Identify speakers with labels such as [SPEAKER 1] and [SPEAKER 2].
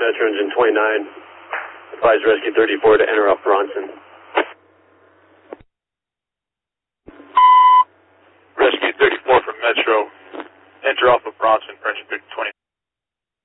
[SPEAKER 1] Metro Engine 29. Advise Rescue 34 to enter off Bronson.
[SPEAKER 2] Rescue 34 from Metro. Enter off of Bronson for engine 3020.